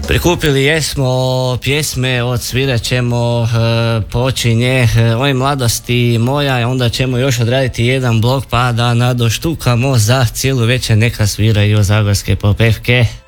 Prikupili jesmo pjesme, odsvirat ćemo počinje Oj mladosti moja, onda ćemo još odraditi jedan blok pa da nadoštukamo za cijelu večer, neka sviraju zagorske popevke.